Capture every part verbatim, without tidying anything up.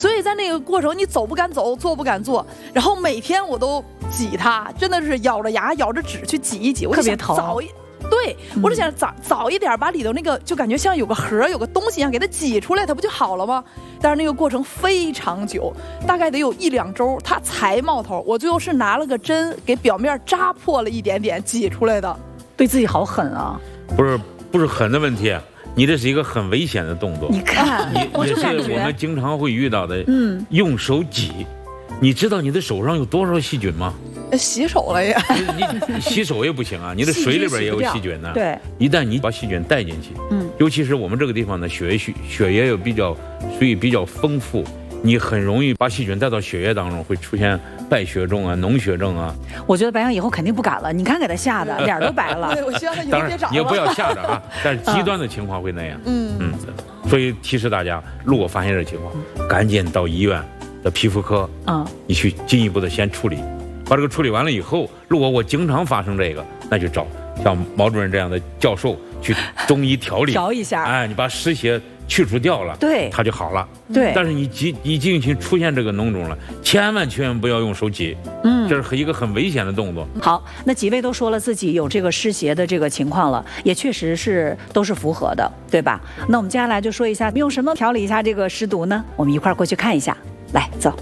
所以在那个过程，你走不敢走，坐不敢坐，然后每天我都挤它，真的是咬着牙咬着纸去挤一挤，我就想早一。对，我就想早早一点把里头那个就感觉像有个盒有个东西一样给它挤出来，它不就好了吗？但是那个过程非常久，大概得有一两周，它才冒头。我最后是拿了个针给表面扎破了一点点挤出来的。 对自己好狠啊！ 不是不是狠的问题，你这是一个很危险的动作。 你看， 也也是我们经常会遇到的。嗯，用手挤，你知道你的手上有多少细菌吗？ 洗手了呀， 你你洗手也不行啊，你的水里边也有细菌呢、啊。 对， 一旦你把细菌带进去，嗯，尤其是我们这个地方呢，血液血血液又比较，所以比较丰富，你很容易把细菌带到血液当中，会出现败血症啊、脓血症啊。 我觉得白羊以后肯定不敢了，你看给他吓的脸都白了。 对，我希望他以后别长了。 当然，你也不要吓着啊，但是极端的情况会那样。嗯嗯，所以提示大家，如果发现这情况，赶紧到医院的皮肤科，啊，你去进一步的先处理。把这个处理完了以后，如果我经常发生这个，那就找像毛主任这样的教授去中医调理， 调一下。 哎，你把湿邪去除掉了， 对， 它就好了。 对， 但是你已已经出现这个脓肿了，千万千万不要用手挤，嗯，这是一个很危险的动作。 好，那几位都说了自己有这个湿邪的这个情况了，也确实是都是符合的，对吧？那我们接下来就说一下用什么调理一下这个湿毒呢？我们一块儿过去看一下，来走。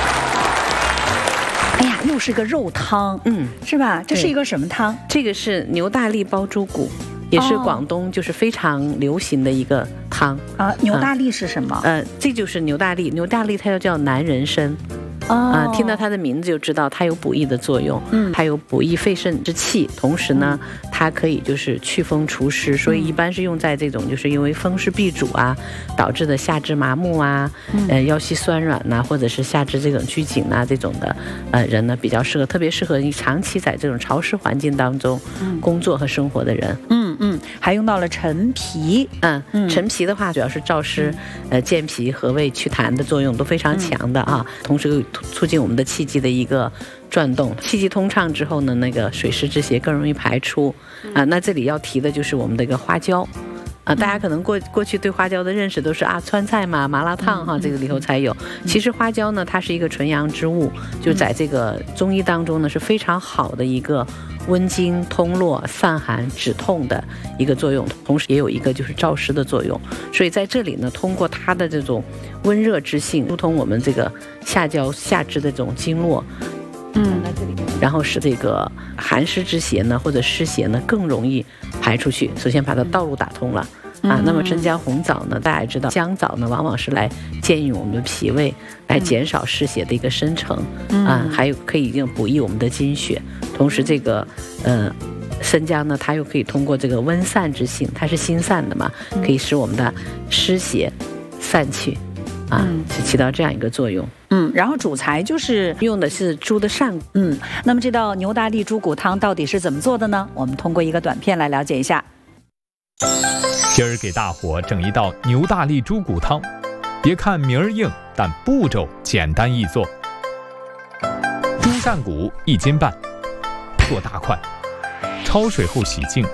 哎呀，又是个肉汤，嗯，是吧？这是一个什么汤？ 这个是牛大力煲猪骨，也是广东就是非常流行的一个汤啊。牛大力是什么？ 呃，这就是牛大力，牛大力它又叫南人参。啊、呃，听到它的名字就知道它有补益的作用，嗯，还有补益肺肾之气，同时呢，嗯、它可以就是祛风除湿，所以一般是用在这种就是因为风湿痹阻啊导致的下肢麻木啊，嗯、呃腰膝酸软呐、啊，或者是下肢这种拘紧啊这种的呃人呢比较适合，特别适合你长期在这种潮湿环境当中工作和生活的人。 嗯嗯，还用到了陈皮， 嗯嗯，陈皮的话主要是燥湿、呃健脾和胃祛痰的作用都非常强的啊，同时促进我们的气机的一个转动，气机通畅之后呢，那个水湿之邪更容易排出啊。那这里要提的就是我们的一个花椒啊，大家可能过过去对花椒的认识都是啊川菜嘛、麻辣烫哈，这个里头才有。其实花椒呢，它是一个纯阳之物，就在这个中医当中呢是非常好的一个温经通络、散寒止痛的一个作用，同时也有一个就是燥湿的作用。所以在这里呢，通过它的这种温热之性，疏通我们这个下焦下肢的这种经络，嗯，在这里，然后使这个寒湿之邪呢或者湿邪呢更容易排出去。首先把它道路打通了。啊，那么生姜红枣呢，大家也知道，姜枣呢往往是来健运我们的脾胃，来减少湿邪的一个生成，嗯、啊，还有可以用补益我们的精血。同时，这个呃生姜呢，它又可以通过这个温散之性，它是心散的嘛，可以使我们的湿邪散去，啊，是起到这样一个作用。 嗯，然后主材就是用的是猪的上骨。 嗯，那么这道牛大力猪骨汤到底是怎么做的呢？我们通过一个短片来了解一下。 今儿给大伙整一道牛大力猪骨汤，别看名儿硬，但步骤简单易做。猪扇骨一斤半，做大块，焯水后洗净，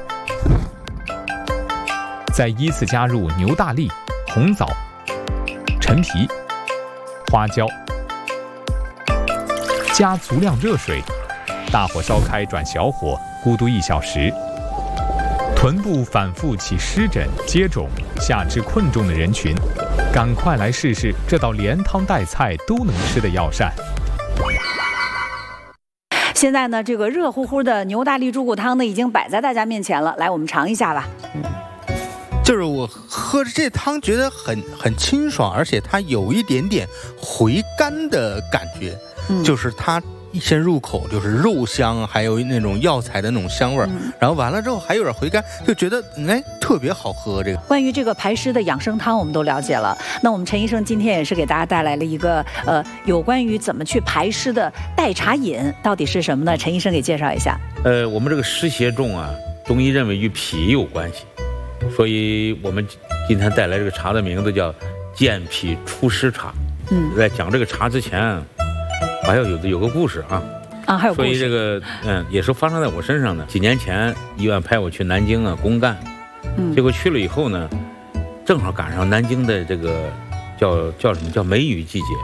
再依次加入牛大力、红枣、陈皮、花椒，加足量热水，大火烧开转小火，咕嘟一小时。臀部反复起湿疹、接肿、下肢困重的人群，赶快来试试这道连汤带菜都能吃的药膳。 现在呢，这个热乎乎的牛大力猪骨汤呢，已经摆在大家面前了。来，我们尝一下吧。嗯， 就是我喝着这汤觉得很很清爽，而且它有一点点回甘的感觉，嗯、就是它。一先入口就是肉香，还有那种药材的那种香味儿、嗯，然后完了之后还有点回甘，就觉得哎特别好喝。这个关于这个排湿的养生汤我们都了解了，那我们陈医生今天也是给大家带来了一个呃有关于怎么去排湿的代茶饮，到底是什么呢？陈医生给介绍一下。 呃，我们这个湿邪重啊，中医认为与脾有关系，所以我们今天带来这个茶的名字叫健脾除湿茶。嗯，在讲这个茶之前。还要有的有个故事啊， 啊，还有故事。 所以这个嗯，也是发生在我身上的。几年前医院派我去南京啊公干，嗯，结果去了以后呢，正好赶上南京的这个叫叫什么叫梅雨季节。